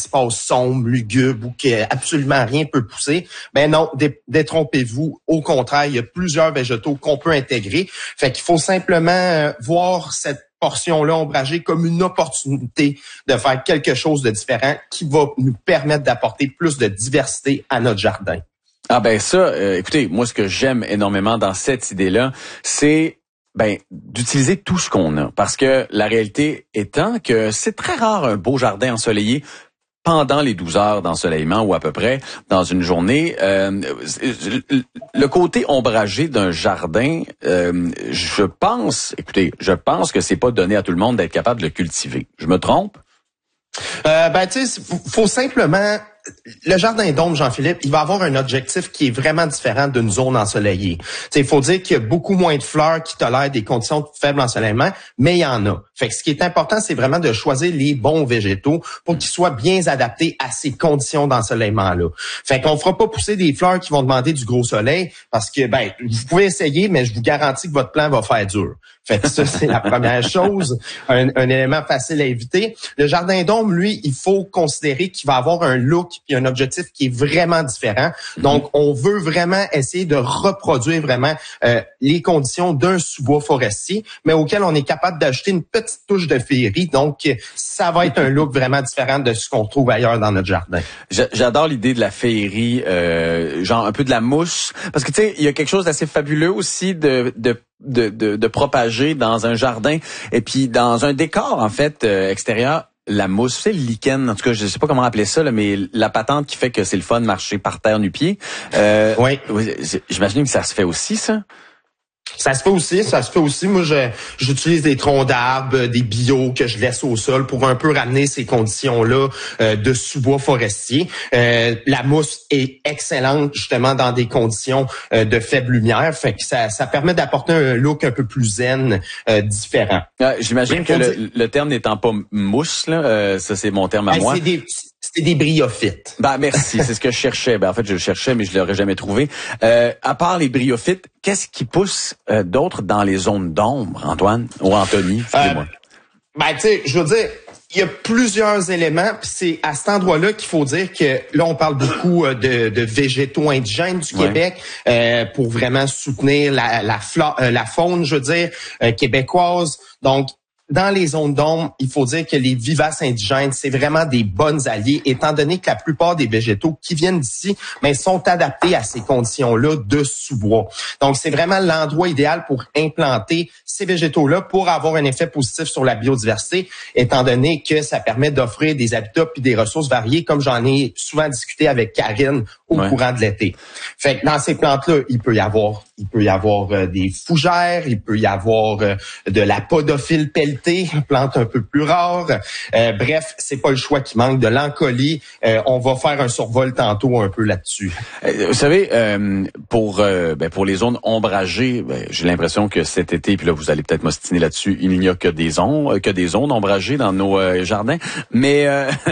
espace sombre, lugubre, où que absolument rien peut pousser. Ben non, détrompez-vous. Au contraire, il y a plusieurs végétaux qu'on peut intégrer. Fait qu'il faut simplement voir cette portion-là ombragée comme une opportunité de faire quelque chose de différent qui va nous permettre d'apporter plus de diversité à notre jardin. Ah ben ça, écoutez, moi ce que j'aime énormément dans cette idée-là, c'est d'utiliser tout ce qu'on a. Parce que la réalité étant que c'est très rare un beau jardin ensoleillé pendant les 12 heures d'ensoleillement ou à peu près dans une journée. Le côté ombragé d'un jardin, je pense que c'est pas donné à tout le monde d'être capable de le cultiver. Je me trompe? Tu sais, faut simplement... Le jardin d'ombre, Jean-Philippe, il va avoir un objectif qui est vraiment différent d'une zone ensoleillée. Il faut dire qu'il y a beaucoup moins de fleurs qui tolèrent des conditions de faible ensoleillement, mais il y en a. Fait que ce qui est important, c'est vraiment de choisir les bons végétaux pour qu'ils soient bien adaptés à ces conditions d'ensoleillement-là. Fait qu'on fera pas pousser des fleurs qui vont demander du gros soleil parce que, vous pouvez essayer, mais je vous garantis que votre plan va faire dur. Fait que ça, c'est la première chose, un élément facile à éviter. Le jardin d'ombre, lui, il faut considérer qu'il va avoir un look puis un objectif qui est vraiment différent. Donc, on veut vraiment essayer de reproduire vraiment les conditions d'un sous-bois forestier, mais auquel on est capable d'ajouter une petite touche de féerie. Donc, ça va être un look vraiment différent de ce qu'on trouve ailleurs dans notre jardin. J'adore l'idée de la féerie, genre un peu de la mousse, parce que tu sais, il y a quelque chose d'assez fabuleux aussi de propager dans un jardin et puis dans un décor en fait extérieur. La mousse, c'est le lichen, en tout cas, je sais pas comment appeler ça, là, mais la patente qui fait que c'est le fun de marcher par terre nu-pied. Oui. J'imagine que ça se fait aussi, ça. Ça se fait aussi. Moi, j'utilise des troncs d'arbres, des bio que je laisse au sol pour un peu ramener ces conditions-là de sous-bois forestier. La mousse est excellente justement dans des conditions de faible lumière, fait que ça permet d'apporter un look un peu plus zen, différent. J'imagine que le terme n'étant pas mousse, là, ça c'est mon terme à moi. C'est des bryophytes. Merci, c'est ce que je cherchais. En fait, je le cherchais, mais je l'aurais jamais trouvé. À part les bryophytes, qu'est-ce qui pousse d'autre dans les zones d'ombre, Antoine ou Anthony, excusez-moi? Tu sais, je veux dire, il y a plusieurs éléments, puis c'est à cet endroit-là qu'il faut dire que là, on parle beaucoup de végétaux indigènes du Québec pour vraiment soutenir la faune, je veux dire, québécoise. Donc, dans les zones d'ombre, il faut dire que les vivaces indigènes, c'est vraiment des bonnes alliés, étant donné que la plupart des végétaux qui viennent d'ici, sont adaptés à ces conditions-là de sous-bois. Donc, c'est vraiment l'endroit idéal pour implanter ces végétaux-là pour avoir un effet positif sur la biodiversité, étant donné que ça permet d'offrir des habitats puis des ressources variées, comme j'en ai souvent discuté avec Karine au courant de l'été. Fait que dans ces plantes-là, il peut y avoir des fougères, il peut y avoir de la podophile pelletée, une plante un peu plus rare. Bref, c'est pas le choix qui manque. De l'encolie, on va faire un survol tantôt un peu là-dessus. Vous savez, pour les zones ombragées, j'ai l'impression que cet été, puis là vous allez peut-être m'ostiner là-dessus, il n'y a que des zones ombragées dans nos jardins, mais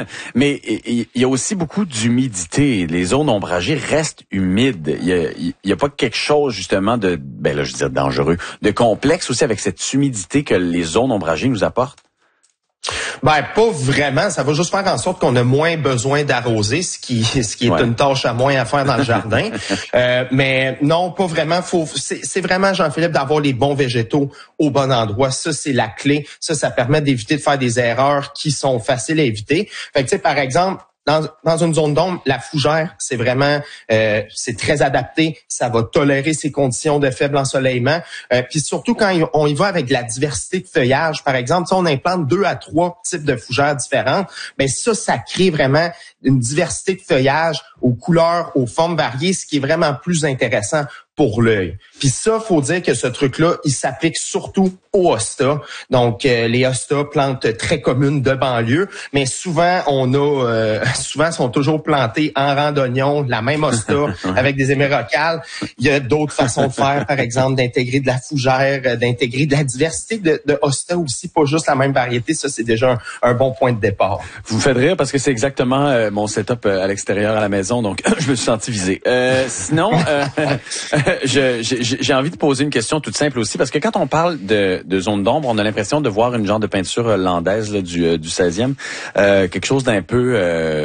il y a aussi beaucoup d'humidité. Les zones ombragées restent humides. Il y a pas quelque chose justement de dangereux, de complexe aussi avec cette humidité que les zones ombragées nous apportent? Pas vraiment. Ça va juste faire en sorte qu'on a moins besoin d'arroser, ce qui est une tâche à moins à faire dans le jardin. Mais non, pas vraiment. C'est vraiment, Jean-Philippe, d'avoir les bons végétaux au bon endroit. Ça, c'est la clé. Ça permet d'éviter de faire des erreurs qui sont faciles à éviter. Fait que, tu sais, par exemple, dans une zone d'ombre, la fougère, c'est vraiment, c'est très adapté. Ça va tolérer ces conditions de faible ensoleillement. Puis surtout quand on y va avec de la diversité de feuillage, par exemple, si on implante 2 à 3 types de fougères différentes, ça crée vraiment une diversité de feuillage aux couleurs, aux formes variées, ce qui est vraiment plus intéressant pour l'œil. Puis ça, faut dire que ce truc-là, il s'applique surtout aux hostas. Donc, les hostas, plantes très communes de banlieue, mais souvent, souvent sont toujours plantés en rang d'oignon, la même hosta avec des émerocales. Il y a d'autres façons de faire, par exemple, d'intégrer de la fougère, d'intégrer de la diversité de hostas aussi, pas juste la même variété. Ça, c'est déjà un bon point de départ. Vous me faites rire parce que c'est exactement mon setup à l'extérieur à la maison, donc je me suis senti visé. Sinon, j'ai envie de poser une question toute simple aussi, parce que quand on parle de zone d'ombre, on a l'impression de voir une genre de peinture hollandaise là, du 16e, quelque chose d'un peu